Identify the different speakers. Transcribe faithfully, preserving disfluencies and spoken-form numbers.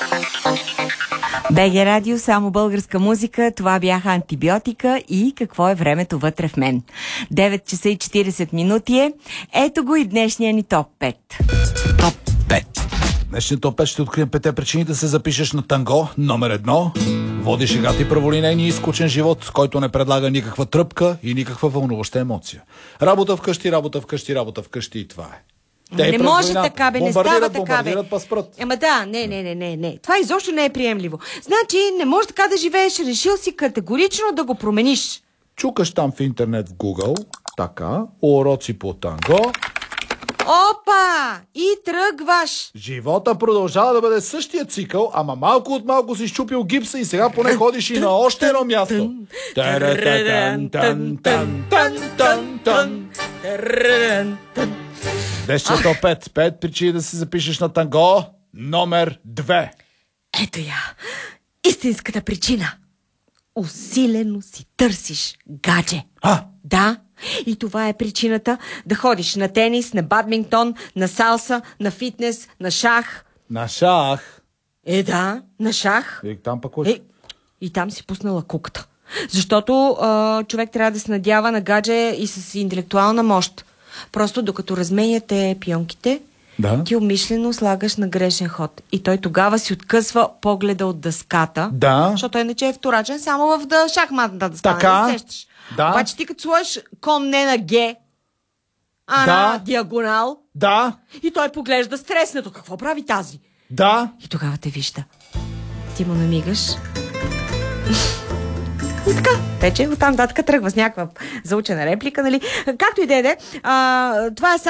Speaker 1: БГ Радио, само българска музика. Това бяха Антибиотика и Какво е времето вътре в мен. девет часа и четирийсет минути е. Ето го и днешния ни топ пет.
Speaker 2: Топ пет. Днешния топ пет ще открием пете причини да се запишеш на танго. Номер едно. Води шегати праволинейни и скучен живот, който не предлага никаква тръпка и никаква вълнуваща емоция. Работа вкъщи, работа вкъщи, работа вкъщи и това е.
Speaker 1: Те не може така, бе, не става така, бе.
Speaker 2: Паспрат.
Speaker 1: Ема да, не, не, не, не, не. Това изобщо не е приемливо. Значи, не може така да живееш, решил си категорично да го промениш.
Speaker 2: Чукаш там в интернет в Google, така, уроци по танго.
Speaker 1: Опа! И тръгваш!
Speaker 2: Живота продължава да бъде същия цикъл, ама малко от малко си щупил гипса и сега поне ходиш и на още едно място. Днешния топ пет. Пет причини да се запишеш на танго. Номер две.
Speaker 1: Ето я. Истинската причина. Усилено си търсиш гадже.
Speaker 2: А?
Speaker 1: Да. И това е причината да ходиш на тенис, на бадминтон, на салса, на фитнес, на шах.
Speaker 2: На шах?
Speaker 1: Е, да, на шах.
Speaker 2: И там пък
Speaker 1: е, и там си пуснала куката. Защото а, човек трябва да се надява на гадже и с интелектуална мощ. Просто докато разменяте пионките,
Speaker 2: да.
Speaker 1: Ти умишлено слагаш на грешен ход. И той тогава си откъсва погледа от дъската.
Speaker 2: Да.
Speaker 1: Защото иначе е вторачен само в да, шахматната дъска.
Speaker 2: Така.
Speaker 1: Не сещаш.
Speaker 2: Да.
Speaker 1: Обаче ти като сложиш кон не на Г, а
Speaker 2: да.
Speaker 1: на диагонал.
Speaker 2: Да.
Speaker 1: И той поглежда стреснато. Какво прави тази?
Speaker 2: Да.
Speaker 1: И тогава те вижда. Ти му намигаш. И така, тече, оттам нататък тръгва с някаква заучена реплика, нали? Както и да е, това е